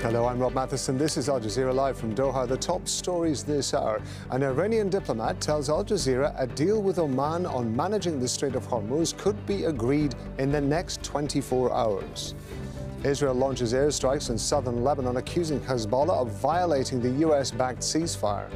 Hello, I'm Rob Matheson. This is Al Jazeera Live from Doha. The top stories this hour. An Iranian diplomat tells Al Jazeera a deal with Oman on managing the Strait of Hormuz could be agreed in the next 24 hours. Israel launches airstrikes in southern Lebanon, accusing Hezbollah of violating the US-backed ceasefire.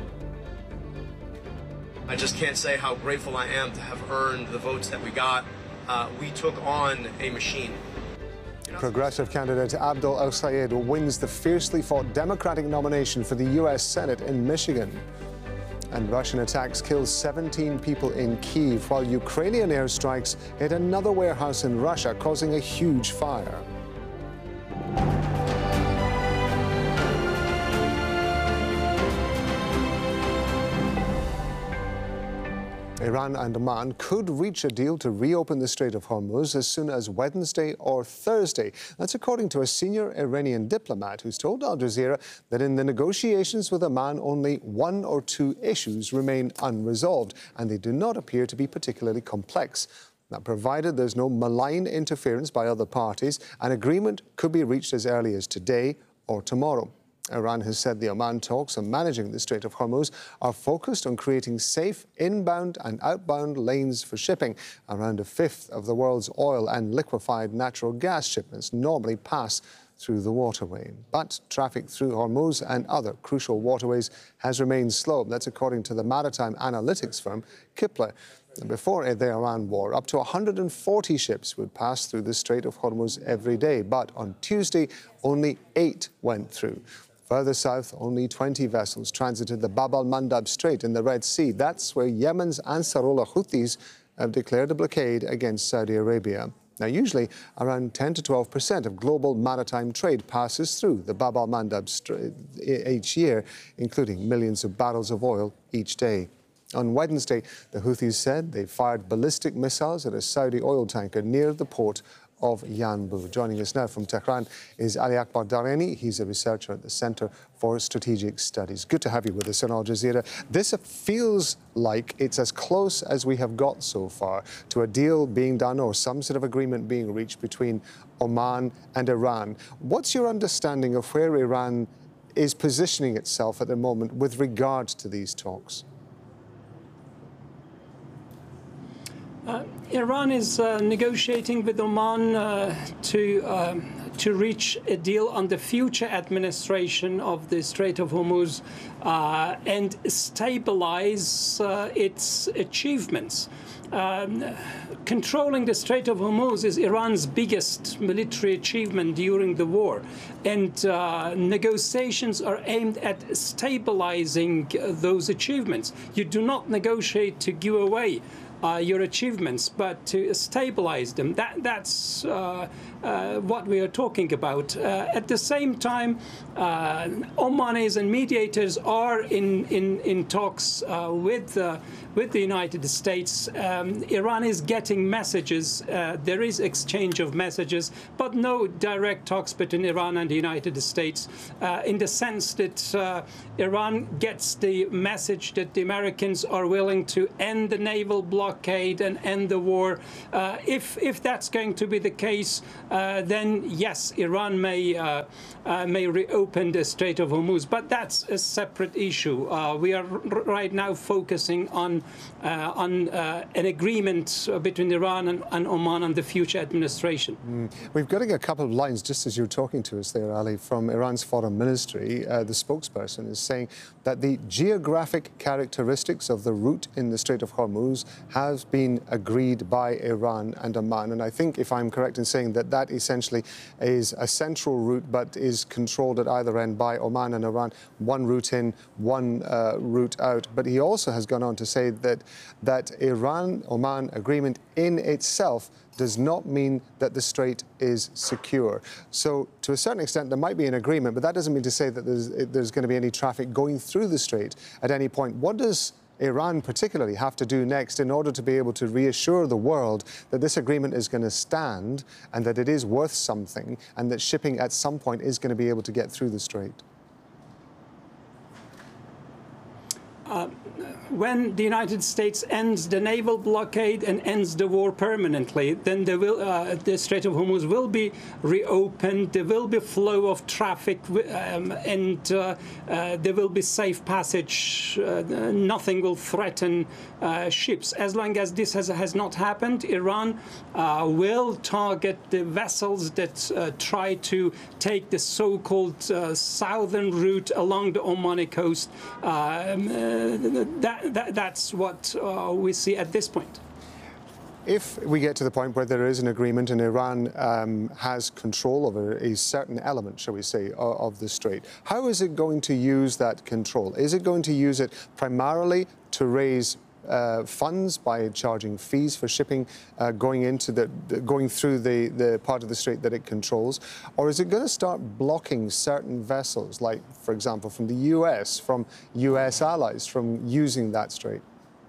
I just can't say how grateful I am to have earned the votes that we got. We took on a machine. Progressive candidate Abdul El-Sayed wins the fiercely fought Democratic nomination for the U.S. Senate in Michigan. And Russian attacks kill 17 people in Kyiv, while Ukrainian airstrikes hit another warehouse in Russia, causing a huge fire. Iran and Oman could reach a deal to reopen the Strait of Hormuz as soon as Wednesday or Thursday. That's according to a senior Iranian diplomat who's told Al Jazeera that in the negotiations with Oman, only one or two issues remain unresolved, and they do not appear to be particularly complex. Now, provided there's no malign interference by other parties, an agreement could be reached as early as today or tomorrow. Iran has said the Oman talks on managing the Strait of Hormuz are focused on creating safe inbound and outbound lanes for shipping. Around a fifth of the world's oil and liquefied natural gas shipments normally pass through the waterway. But traffic through Hormuz and other crucial waterways has remained slow. That's according to the maritime analytics firm Kpler. Before the Iran war, up to 140 ships would pass through the Strait of Hormuz every day. But on Tuesday, only 8 went through. Further south, only 20 vessels transited the Bab al-Mandab Strait in the Red Sea. That's where Yemen's Ansarullah Houthis have declared a blockade against Saudi Arabia. Now, usually around 10 to 12% of global maritime trade passes through the Bab al-Mandab Strait each year, including millions of barrels of oil each day. On Wednesday, the Houthis said they fired ballistic missiles at a Saudi oil tanker near the port of Yanbu. Joining us now from Tehran is Ali Akbar Dareni. He's a researcher at the Center for Strategic Studies. Good to have you with us on Al Jazeera. This feels like it's as close as we have got so far to a deal being done or some sort of agreement being reached between Oman and Iran. What's your understanding of where Iran is positioning itself at the moment with regard to these talks? Iran is negotiating with Oman to reach a deal on the future administration of the Strait of Hormuz and stabilize its achievements. Controlling the Strait of Hormuz is Iran's biggest military achievement during the war, and negotiations are aimed at stabilizing those achievements. You do not negotiate to give away your achievements, but to stabilize them. That's what we are talking about. At the same time, Omanis and mediators are in talks with the United States. Iran is getting messages. There is exchange of messages, but no direct talks between Iran and the United States, in the sense that Iran gets the message that the Americans are willing to end the naval blockade and end the war. If that's going to be the case, then yes, Iran may reopen the Strait of Hormuz, but that's a separate issue. We are right now focusing on an agreement between Iran and Oman on the future administration. We've got a couple of lines, just as you're talking to us there, Ali, from Iran's foreign ministry. The spokesperson is saying that the geographic characteristics of the route in the Strait of Hormuz has been agreed by Iran and Oman. And I think, if I'm correct in saying that that essentially is a central route, but is controlled at either end by Oman and Iran, one route in, one route out. But he also has gone on to say that Iran-Oman agreement in itself does not mean that the strait is secure. So to a certain extent, there might be an agreement, but that doesn't mean to say that there's going to be any traffic going through the strait at any point. What does Iran particularly have to do next in order to be able to reassure the world that this agreement is going to stand and that it is worth something and that shipping at some point is going to be able to get through the strait? when the United States ends the naval blockade and ends the war permanently, then the Strait of Hormuz will be reopened. There will be flow of traffic, and there will be safe passage. Nothing will threaten ships. As long as this has not happened, Iran will target the vessels that try to take the so-called southern route along the Omani coast. That's what we see at this point. If we get to the point where there is an agreement and Iran has control over a certain element, shall we say, of the strait, how is it going to use that control? Is it going to use it primarily to raise funds by charging fees for shipping going through the part of the strait that it controls, or is it going to start blocking certain vessels, like, for example, from the US, from US allies, from using that strait?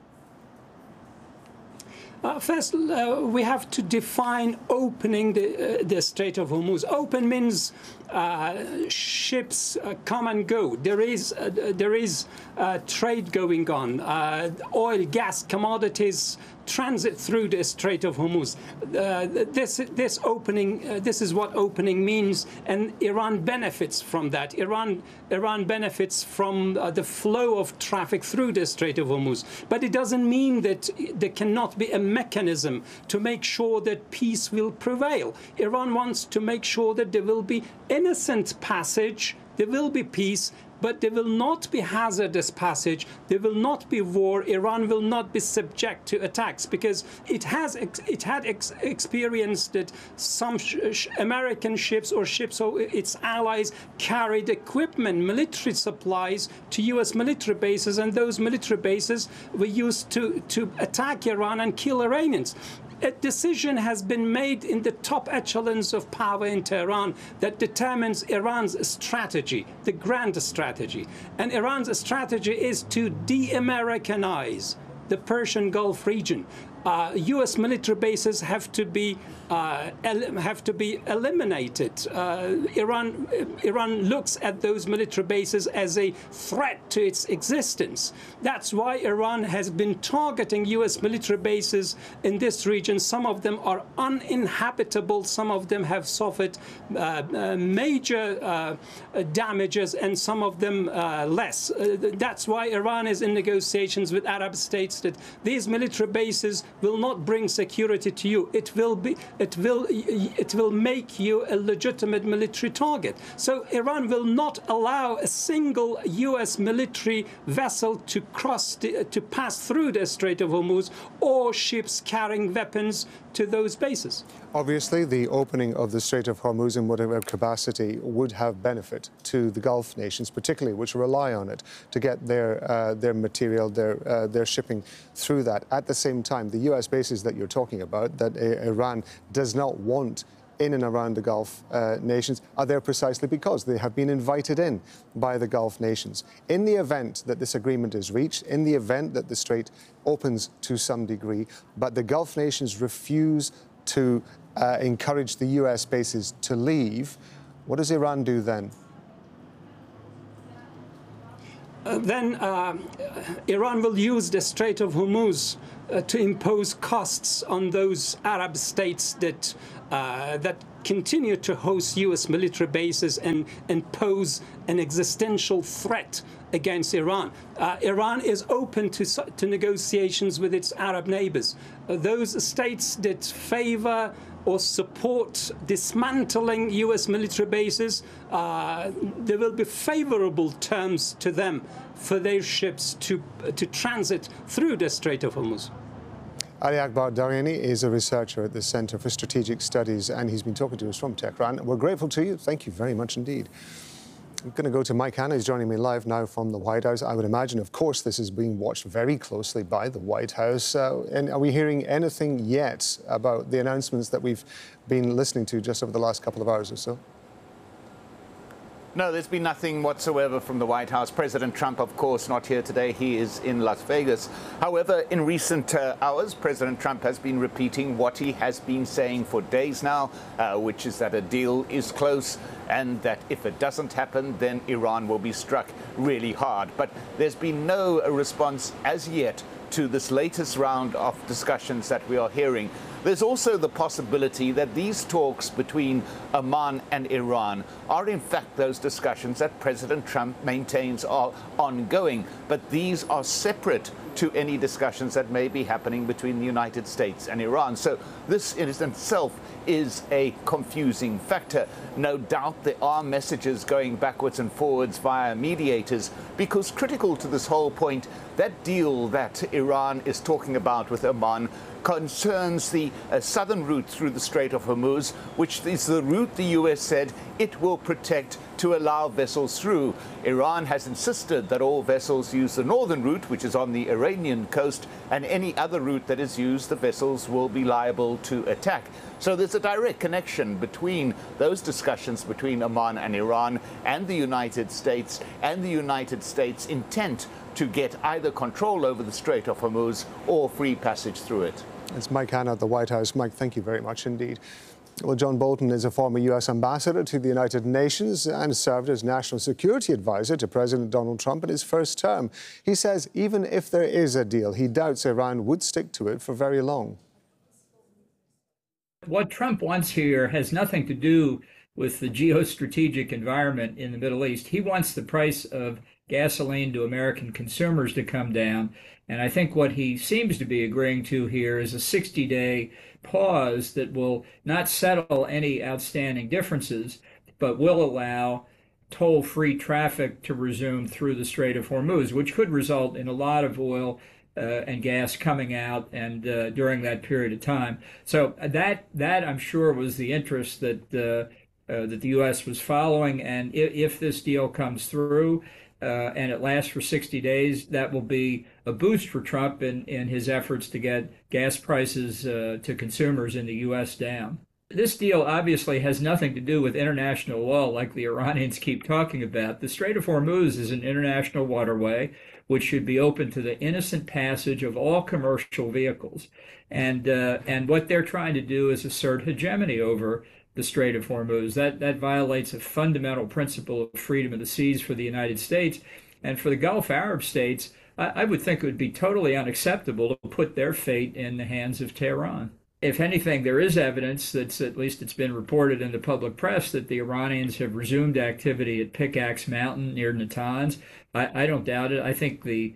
First, we have to define opening the Strait of Hormuz. Open means ships come and go. There is trade going on. Oil, gas, commodities transit through the Strait of Hormuz. This is what opening means, and Iran benefits from that. Iran benefits from the flow of traffic through the Strait of Hormuz. But it doesn't mean that there cannot be a mechanism to make sure that peace will prevail. Iran wants to make sure that there will be innocent passage, there will be peace, but there will not be hazardous passage. There will not be war. Iran will not be subject to attacks, because it had experienced that some American ships or ships of its allies carried equipment, military supplies to U.S. military bases, and those military bases were used to attack Iran and kill Iranians. A decision has been made in the top echelons of power in Tehran that determines Iran's strategy, the grand strategy. And Iran's strategy is to de-Americanize the Persian Gulf region. U.S. military bases have to be eliminated. Iran looks at those military bases as a threat to its existence. That's why Iran has been targeting U.S. military bases in this region. Some of them are uninhabitable. Some of them have suffered major damages, and some of them less. That's why Iran is in negotiations with Arab states that these military bases will not bring security to you. It will make you a legitimate military target. So Iran will not allow a single U.S. military vessel to pass through the Strait of Hormuz, or ships carrying weapons to those bases. Obviously, the opening of the Strait of Hormuz in whatever capacity would have benefit to the Gulf nations, particularly which rely on it to get their material, their shipping through that. At the same time, the U.S. bases that you're talking about, that Iran does not want in and around the Gulf nations, are there precisely because they have been invited in by the Gulf nations. In the event that this agreement is reached, in the event that the strait opens to some degree, but the Gulf nations refuse to encourage the U.S. bases to leave, what does Iran do then? Then Iran will use the Strait of Hormuz to impose costs on those Arab states that continue to host U.S. military bases and pose an existential threat against Iran. Iran is open to negotiations with its Arab neighbors. Those states that favor or support dismantling U.S. military bases, there will be favorable terms to them for their ships to transit through the Strait of Hormuz. Ali Akbar Daryani is a researcher at the Center for Strategic Studies, and he's been talking to us from Tehran. We're grateful to you. Thank you very much indeed. I'm going to go to Mike Hanna. He's joining me live now from the White House. I would imagine, of course, this is being watched very closely by the White House. And are we hearing anything yet about the announcements that we've been listening to just over the last couple of hours or so? No, there's been nothing whatsoever from the White House. President Trump, of course, not here today. He is in Las Vegas. However, in recent hours, President Trump has been repeating what he has been saying for days now, which is that a deal is close and that if it doesn't happen, then Iran will be struck really hard. But there's been no response as yet to this latest round of discussions that we are hearing. There's also the possibility that these talks between Oman and Iran are in fact those discussions that President Trump maintains are ongoing, but these are separate to any discussions that may be happening between the United States and Iran. So this in itself is a confusing factor. No doubt there are messages going backwards and forwards via mediators, because critical to this whole point, that deal that Iran is talking about with Oman concerns the southern route through the Strait of Hormuz, which is the route the U.S. said it will protect to allow vessels through. Iran has insisted that all vessels use the northern route, which is on the Iranian coast, and any other route that is used, the vessels will be liable to attack. So there's a direct connection between those discussions between Oman and Iran and the United States intent to get either control over the Strait of Hormuz or free passage through it. It's Mike Hanna at the White House. Mike, thank you very much indeed. Well, John Bolton is a former U.S. ambassador to the United Nations and served as national security advisor to President Donald Trump in his first term. He says even if there is a deal, he doubts Iran would stick to it for very long. What Trump wants here has nothing to do with the geostrategic environment in the Middle East. He wants the price of gasoline to American consumers to come down. And I think what he seems to be agreeing to here is a 60-day pause that will not settle any outstanding differences, but will allow toll-free traffic to resume through the Strait of Hormuz, which could result in a lot of oil and gas coming out and during that period of time. So that I'm sure was the interest that the U.S. was following. And if this deal comes through and it lasts for 60 days, that will be a boost for Trump in his efforts to get gas prices to consumers in the U.S. down. This deal obviously has nothing to do with international law like the Iranians keep talking about. The Strait of Hormuz is an international waterway which should be open to the innocent passage of all commercial vehicles. And what they're trying to do is assert hegemony over the Strait of Hormuz. That violates a fundamental principle of freedom of the seas for the United States. And for the Gulf Arab states, I would think it would be totally unacceptable to put their fate in the hands of Tehran. If anything, there is evidence that's, at least it's been reported in the public press, that the Iranians have resumed activity at Pickaxe Mountain near Natanz. I don't doubt it. I think the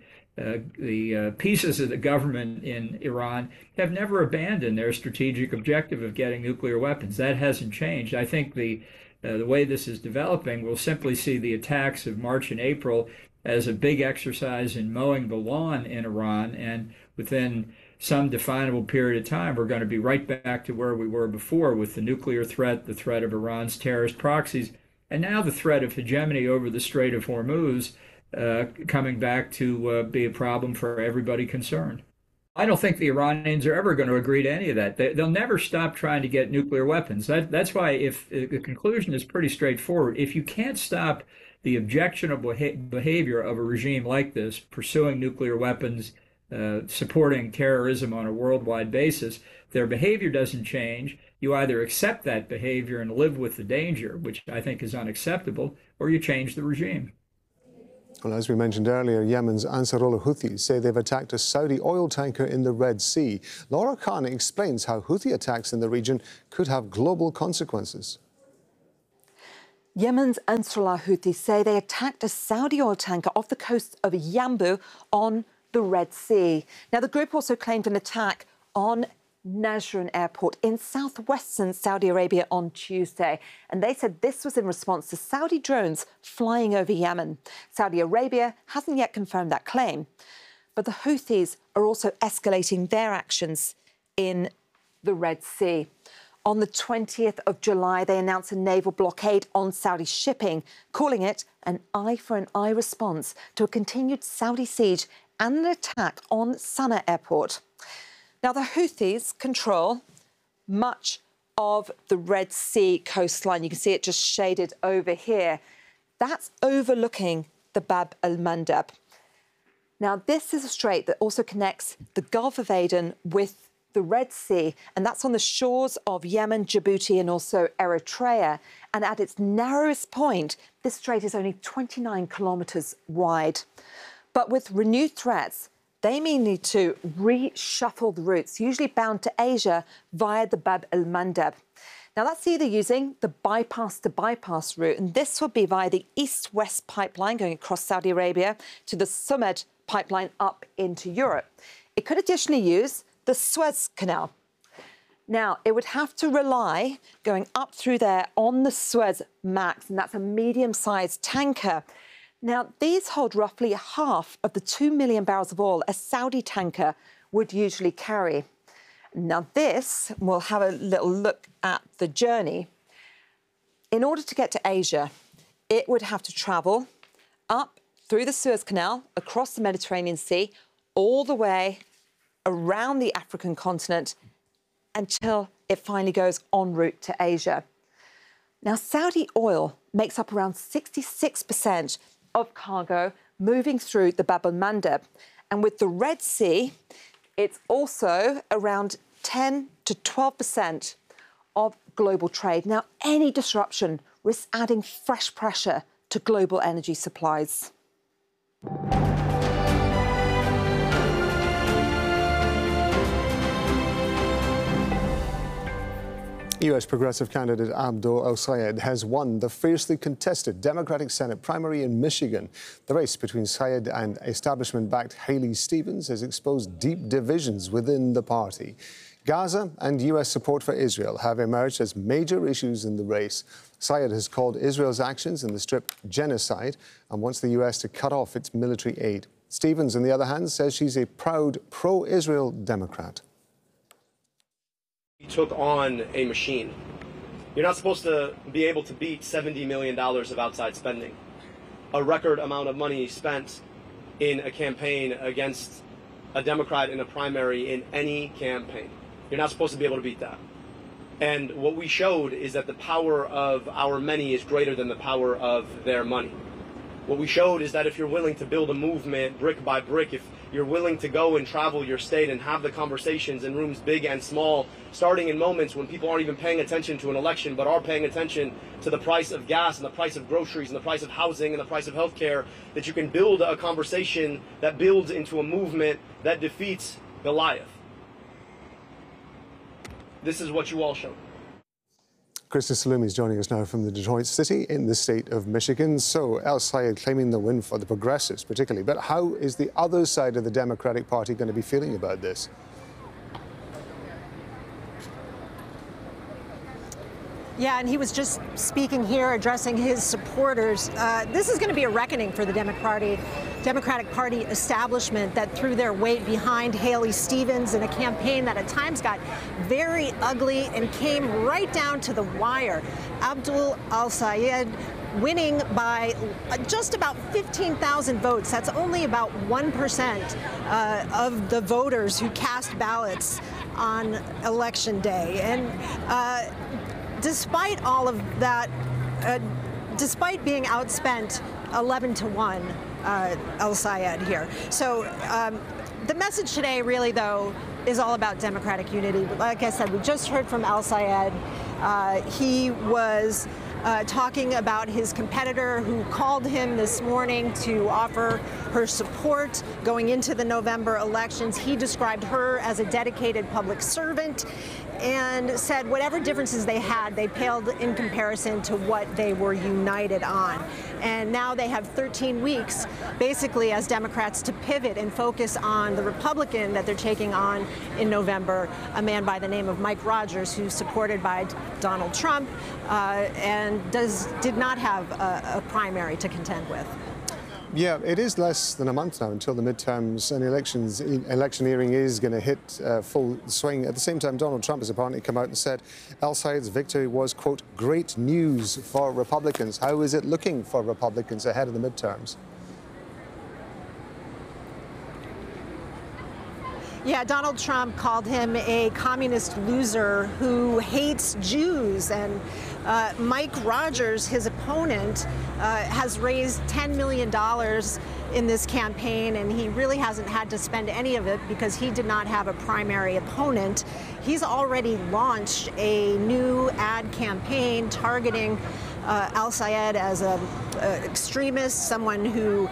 pieces of the government in Iran have never abandoned their strategic objective of getting nuclear weapons. That hasn't changed. I think the way this is developing, we'll simply see the attacks of March and April as a big exercise in mowing the lawn in Iran, and within some definable period of time, we're going to be right back to where we were before with the nuclear threat, the threat of Iran's terrorist proxies, and now the threat of hegemony over the Strait of Hormuz coming back to be a problem for everybody concerned. I don't think the Iranians are ever going to agree to any of that. They'll never stop trying to get nuclear weapons. That's why if the conclusion is pretty straightforward. If you can't stop the objectionable behavior of a regime like this, pursuing nuclear weapons, supporting terrorism on a worldwide basis, their behavior doesn't change. You either accept that behavior and live with the danger, which I think is unacceptable, or you change the regime. Well, as we mentioned earlier, Yemen's Ansarullah Houthis say they've attacked a Saudi oil tanker in the Red Sea. Laura Khan explains how Houthi attacks in the region could have global consequences. Yemen's Ansarullah Houthis say they attacked a Saudi oil tanker off the coast of Yanbu on the Red Sea. Now, the group also claimed an attack on Najran Airport in southwestern Saudi Arabia on Tuesday. And they said this was in response to Saudi drones flying over Yemen. Saudi Arabia hasn't yet confirmed that claim. But the Houthis are also escalating their actions in the Red Sea. On the 20th of July, they announced a naval blockade on Saudi shipping, calling it an eye-for-an-eye response to a continued Saudi siege and an attack on Sana'a Airport. Now, the Houthis control much of the Red Sea coastline. You can see it just shaded over here. That's overlooking the Bab el-Mandeb. Now, this is a strait that also connects the Gulf of Aden with the Red Sea, and that's on the shores of Yemen, Djibouti, and also Eritrea. And at its narrowest point, this strait is only 29 kilometres wide. But with renewed threats, they may need to reshuffle the routes, usually bound to Asia via the Bab el-Mandeb. Now, that's either using the bypass-to-bypass route, and this would be via the east-west pipeline going across Saudi Arabia to the Sumed pipeline up into Europe. It could additionally use the Suez Canal. Now, it would have to rely going up through there on the Suez Max, and that's a medium-sized tanker. Now, these hold roughly half of the 2 million barrels of oil a Saudi tanker would usually carry. Now, this, we'll have a little look at the journey. In order to get to Asia, it would have to travel up through the Suez Canal, across the Mediterranean Sea, all the way around the African continent until it finally goes en route to Asia. Now, Saudi oil makes up around 66% of cargo moving through the Bab el-Mandeb. And with the Red Sea, it's also around 10 to 12% of global trade. Now, any disruption risks adding fresh pressure to global energy supplies. US Progressive candidate Abdul El-Sayed has won the fiercely contested Democratic Senate primary in Michigan. The race between Sayed and establishment-backed Haley Stevens has exposed deep divisions within the party. Gaza and US support for Israel have emerged as major issues in the race. Sayed has called Israel's actions in the Strip genocide and wants the US to cut off its military aid. Stevens, on the other hand, says she's a proud pro-Israel Democrat. He took on a machine. You're not supposed to be able to beat $70 million of outside spending. A record amount of money spent in a campaign against a Democrat in a primary in any campaign. You're not supposed to be able to beat that. And what we showed is that the power of our many is greater than the power of their money. What we showed is that if you're willing to build a movement brick by brick, if you're willing to go and travel your state and have the conversations in rooms big and small, starting in moments when people aren't even paying attention to an election, but are paying attention to the price of gas and the price of groceries and the price of housing and the price of healthcare, that you can build a conversation that builds into a movement that defeats Goliath. This is what you all showed. Krista Salumi is joining us now from the Detroit City in the state of Michigan. So El-Sayed claiming the win for the progressives particularly, but how is the other side of the Democratic Party going to be feeling about this? Yeah, and he was just speaking here, addressing his supporters. This is going to be a reckoning for the Democratic Party establishment that threw their weight behind Haley Stevens in a campaign that at times got very ugly and came right down to the wire. Abdul El-Sayed winning by just about 15,000 votes. That's only about 1% of the voters who cast ballots on Election Day. And despite all of that, despite being outspent 11-1, El-Sayed here. So the message today really, though, is all about Democratic unity. Like I said, we just heard from El-Sayed. He was talking about his competitor who called him this morning to offer her support going into the November elections. He described her as a dedicated public servant and said whatever differences they had, they paled in comparison to what they were united on. And now they have 13 weeks, basically, as Democrats to pivot and focus on the Republican that they're taking on in November, a man by the name of Mike Rogers, who's supported by Donald Trump and did not have a primary to contend with. Yeah, it is less than a month now until the midterms, and electioneering is going to hit full swing. At the same time, Donald Trump has apparently come out and said El-Sayed's victory was, quote, great news for Republicans. How is it looking for Republicans ahead of the midterms? Yeah, Donald Trump called him a communist loser who hates Jews. And Mike Rogers, his opponent, has raised $10 million in this campaign, and he really hasn't had to spend any of it because he did not have a primary opponent. He's already launched a new ad campaign targeting Al-Sayed as an extremist, someone who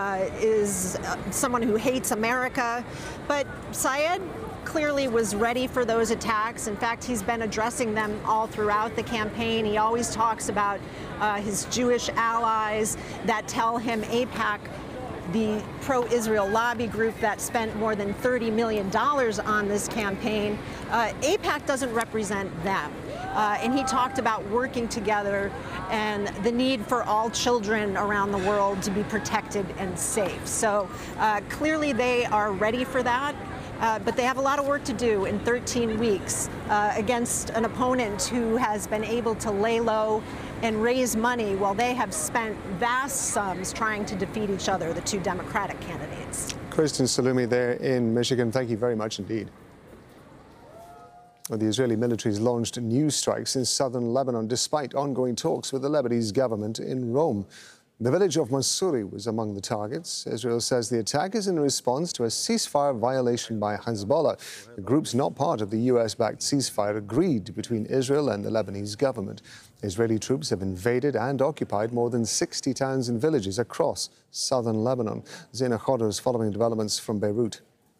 hates America. But Sayed clearly was ready for those attacks. In fact, he's been addressing them all throughout the campaign. He always talks about his Jewish allies that tell him AIPAC, the pro-Israel lobby group that spent more than $30 million on this campaign, AIPAC doesn't represent them. And he talked about working together and the need for all children around the world to be protected and safe. So clearly they are ready for that. But they have a lot of work to do in 13 weeks against an opponent who has been able to lay low and raise money while they have spent vast sums trying to defeat each other, the two Democratic candidates. Kristen Salumi there in Michigan. Thank you very much indeed. Well, the Israeli military has launched new strikes in southern Lebanon despite ongoing talks with the Lebanese government in Rome. The village of Mansouri was among the targets. Israel says the attack is in response to a ceasefire violation by Hezbollah. The group's not part of the US-backed ceasefire agreed between Israel and the Lebanese government. Israeli troops have invaded and occupied more than 60 towns and villages across southern Lebanon. Zaina Khodr is following developments from Beirut.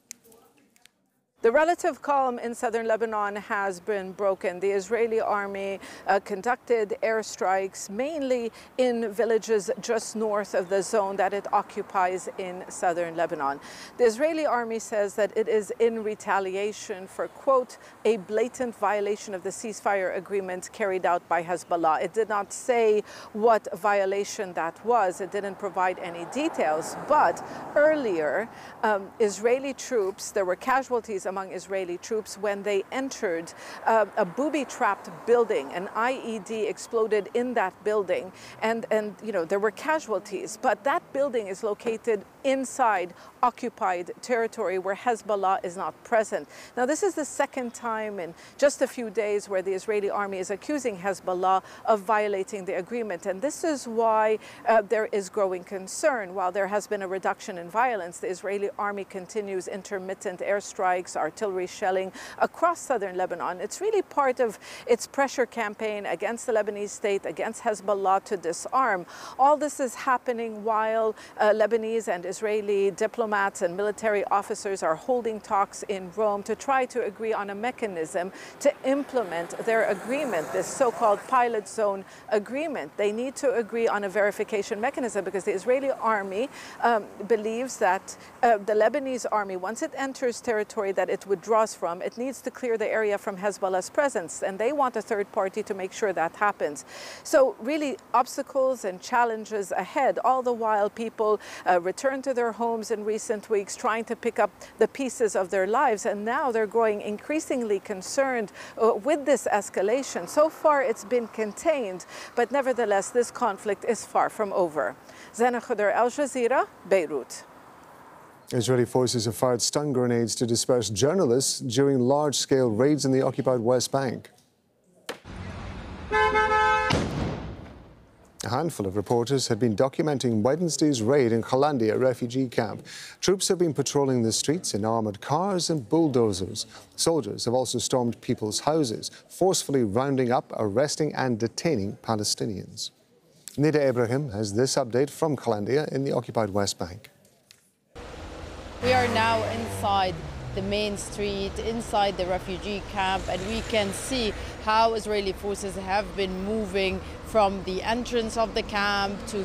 The relative calm in southern Lebanon has been broken. The Israeli army conducted airstrikes mainly in villages just north of the zone that it occupies in southern Lebanon. The Israeli army says that it is in retaliation for, quote, a blatant violation of the ceasefire agreement carried out by Hezbollah. It did not say what violation that was. It didn't provide any details. But earlier, Israeli troops, there were casualties among Israeli troops when they entered a booby-trapped building. An IED exploded in that building, and you know, there were casualties. But that building is located inside occupied territory where Hezbollah is not present. Now, this is the second time in just a few days where the Israeli army is accusing Hezbollah of violating the agreement. And this is why there is growing concern. While there has been a reduction in violence, the Israeli army continues intermittent airstrikes, artillery shelling across southern Lebanon. It's really part of its pressure campaign against the Lebanese state, against Hezbollah to disarm. All this is happening while Lebanese and Israeli diplomats and military officers are holding talks in Rome to try to agree on a mechanism to implement their agreement, this so-called pilot zone agreement. They need to agree on a verification mechanism because the Israeli army believes that the Lebanese army, once it enters territory that it withdraws from, it needs to clear the area from Hezbollah's presence, and they want a third party to make sure that happens. So really obstacles and challenges ahead, all the while people return to their homes in recent weeks trying to pick up the pieces of their lives, and now they're growing increasingly concerned with this escalation. So far it's been contained, but nevertheless this conflict is far from over. Zaina Khodr, Al Jazeera, Beirut. Israeli forces have fired stun grenades to disperse journalists during large-scale raids in the occupied West Bank. A handful of reporters had been documenting Wednesday's raid in Qalandia refugee camp. Troops have been patrolling the streets in armoured cars and bulldozers. Soldiers have also stormed people's houses, forcefully rounding up, arresting and detaining Palestinians. Nida Ibrahim has this update from Qalandia in the occupied West Bank. We are now inside the main street, inside the refugee camp, and we can see how Israeli forces have been moving from the entrance of the camp to